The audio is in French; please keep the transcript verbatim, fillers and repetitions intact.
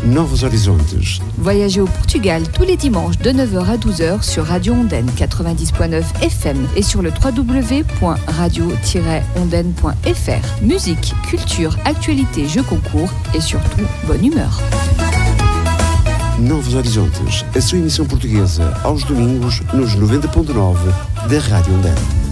Novos Horizontes. Voyagez au Portugal tous les dimanches de neuf heures à douze heures sur Radio Ondaine quatre-vingt-dix point neuf F M et sur le w w w point radio tiret ondaine point f r. Musique, culture, actualité, jeux concours et surtout bonne humeur. Novos Horizontes, a sua emissão portuguesa aos domingos nos noventa ponto nove da Rádio Ondaine.